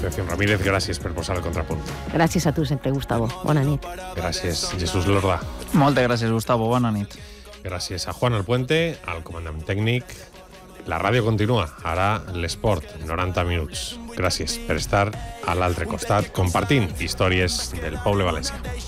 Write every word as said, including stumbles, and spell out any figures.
Concepción Ramírez, gràcies per posar el contrapunt. Gràcies a tu sempre, Gustavo. Bona nit. Gràcies, Jesús Lorda. Moltes gràcies, Gustavo. Bona nit. Gràcies a Juan Alpuente, al comandant tècnic. La ràdio continua, ara l'esport, noranta minuts. Gràcies per estar a l'altre costat compartint històries del poble valencià.